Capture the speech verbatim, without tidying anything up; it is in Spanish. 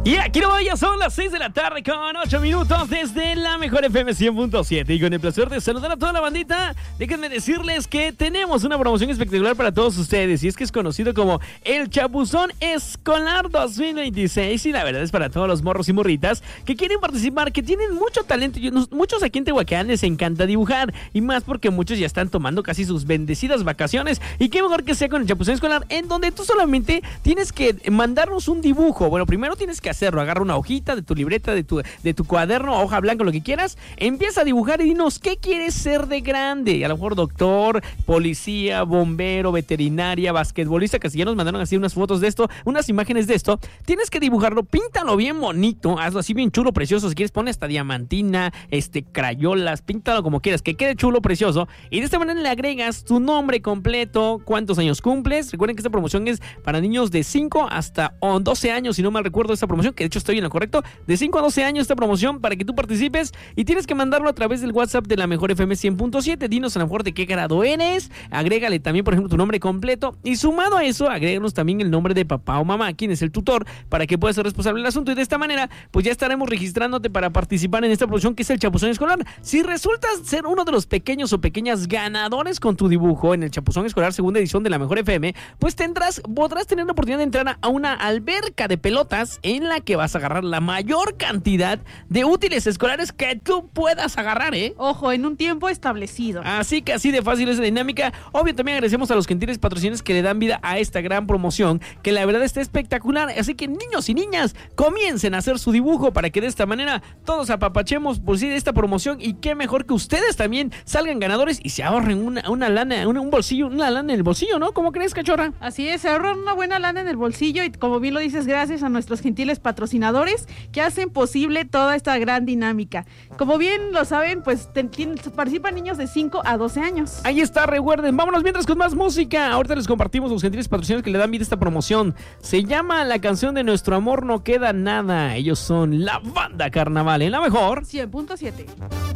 Y aquí no ya son las seis de la tarde con ocho minutos desde la mejor F M cien punto siete. Y con el placer de saludar a toda la bandita, déjenme decirles que tenemos una promoción espectacular para todos ustedes. Y es que es conocido como el Chapuzón Escolar dos mil veintiséis. Y la verdad es para todos los morros y morritas que quieren participar, que tienen mucho talento. Y muchos aquí en Tehuacán les encanta dibujar. Y más porque muchos ya están tomando casi sus bendecidas vacaciones. Y qué mejor que sea con el Chapuzón Escolar, en donde tú solamente tienes que mandarnos un dibujo. Bueno, primero tienes que hacerlo, agarra una hojita de tu libreta, de tu, de tu cuaderno, hoja blanca, lo que quieras, empieza a dibujar y dinos qué quieres ser de grande. A lo mejor doctor, policía, bombero, veterinaria, basquetbolista, que si ya nos mandaron así unas fotos de esto, unas imágenes de esto, tienes que dibujarlo, píntalo bien bonito, hazlo así bien chulo, precioso, si quieres pone hasta diamantina, este, crayolas, píntalo como quieras, que quede chulo, precioso, y de esta manera le agregas tu nombre completo, cuántos años cumples. Recuerden que esta promoción es para niños de cinco hasta doce años, si no mal recuerdo esta promoción, que de hecho estoy en lo correcto, de cinco a doce años esta promoción para que tú participes, y tienes que mandarlo a través del WhatsApp de la mejor F M cien punto siete. Dinos a lo mejor de qué grado eres, agrégale también por ejemplo tu nombre completo, y sumado a eso agréganos también el nombre de papá o mamá, quien es el tutor, para que puedas ser responsable del asunto, y de esta manera pues ya estaremos registrándote para participar en esta promoción que es el Chapuzón Escolar. Si resultas ser uno de los pequeños o pequeñas ganadores con tu dibujo en el Chapuzón Escolar segunda edición de la mejor F M, pues tendrás, podrás tener la oportunidad de entrar a una alberca de pelotas en la que vas a agarrar la mayor cantidad de útiles escolares que tú puedas agarrar, ¿eh? Ojo, en un tiempo establecido. Así que así de fácil es la dinámica. Obvio, también agradecemos a los gentiles patrocinadores que le dan vida a esta gran promoción, que la verdad está espectacular. Así que niños y niñas, comiencen a hacer su dibujo para que de esta manera todos apapachemos por sí de esta promoción, y qué mejor que ustedes también salgan ganadores y se ahorren una, una lana, una, un bolsillo, una lana en el bolsillo, ¿no? ¿Cómo crees, cachorra? Así es, se ahorran una buena lana en el bolsillo, y como bien lo dices, gracias a nuestros gentiles patrocinadores que hacen posible toda esta gran dinámica. Como bien lo saben, pues te, te, participan niños de cinco a doce años. Ahí está, recuerden, vámonos mientras con más música. Ahorita les compartimos los gentiles patrocinadores que le dan vida a esta promoción. Se llama la canción de Nuestro Amor No Queda Nada. Ellos son la Banda Carnaval en la mejor cien punto siete.